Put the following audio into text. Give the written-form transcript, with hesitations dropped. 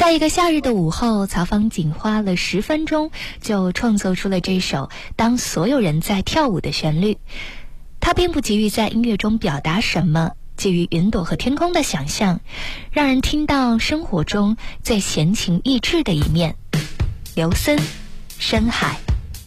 在一个夏日的午后，曹芳仅花了10分钟就创作出了这首《当所有人在跳舞》的旋律。他并不急于在音乐中表达什么，基于云朵和天空的想象，让人听到生活中最闲情逸致的一面。刘森，深海。